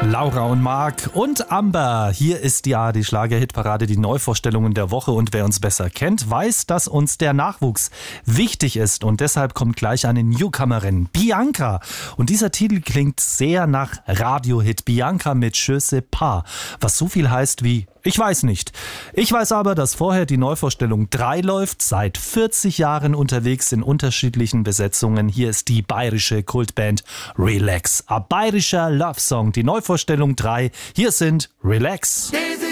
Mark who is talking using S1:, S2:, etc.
S1: Laura und Marc und Amber. Hier ist die ARD Schlager-Hitparade, die Neuvorstellungen der Woche. Und wer uns besser kennt, weiß, dass uns der Nachwuchs wichtig ist. Und deshalb kommt gleich eine Newcomerin, Bianca. Und dieser Titel klingt sehr nach Radiohit. Bianca mit Je sais pas, was so viel heißt wie ich weiß nicht. Ich weiß aber, dass vorher die Neuvorstellung 3 läuft, seit 40 Jahren unterwegs in unterschiedlichen Besetzungen. Hier ist die bayerische Kultband Relax. Ein bayerischer Love Song, die Neuvorstellung 3. Hier sind Relax.